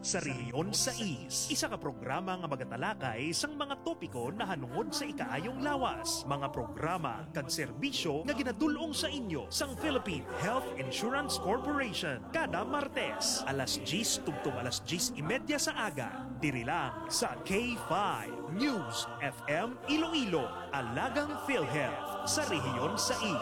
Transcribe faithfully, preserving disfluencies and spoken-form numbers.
sa Rehiyon sais. Isa ka programa nga magatalakay sang mga topiko na hanungod sa ikaayong lawas, mga programa kag serbisyo nga ginadulong sa inyo sang Philippine Health Insurance Corporation kada Martes alas diyes tugtong alas diyes imedya sa aga diri lang sa K five News F M Iloilo, Alagang PhilHealth sa Rehiyon sais.